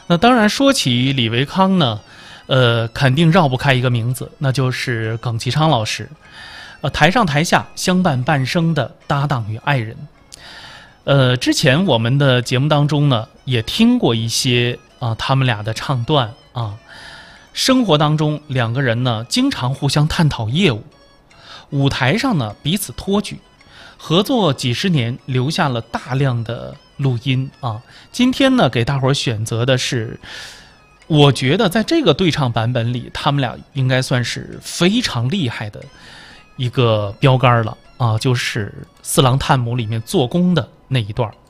那当然说起李维康呢，肯定绕不开一个名字，那就是耿其昌老师。台上台下相伴半生的搭档与爱人。之前我们的节目当中呢，也听过一些他们俩的唱段啊。生活当中两个人呢，经常互相探讨业务，舞台上呢彼此托举，合作几十年，留下了大量的录音啊。今天呢，给大伙儿选择的是，我觉得在这个对唱版本里，他们俩应该算是非常厉害的一个标杆了啊，就是《四郎探母》里面做工的那一段。